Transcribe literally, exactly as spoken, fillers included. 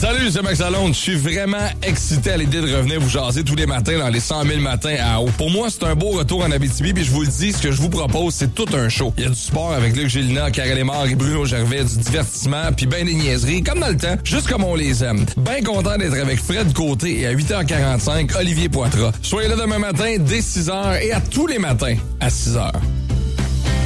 Salut, c'est Max Lalonde. Je suis vraiment excité à l'idée de revenir vous jaser tous les matins dans les cent mille matins à eau. Pour moi, c'est un beau retour en Abitibi, puis je vous le dis, ce que je vous propose, c'est tout un show. Il y a du sport avec Luc Gélina, Karel Émard et Bruno Gervais, du divertissement, puis ben des niaiseries, comme dans le temps, juste comme on les aime. Ben content d'être avec Fred Côté et à huit heures quarante-cinq, Olivier Poitras. Soyez là demain matin dès six heures et à tous les matins à six heures.